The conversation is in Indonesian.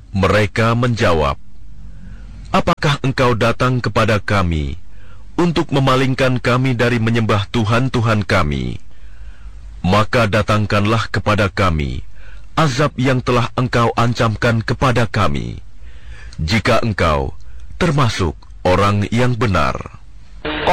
Mereka menjawab, "Apakah engkau datang kepada kami untuk memalingkan kami dari menyembah Tuhan-Tuhan kami? Maka datangkanlah kepada kami azab yang telah engkau ancamkan kepada kami, jika engkau termasuk orang yang benar."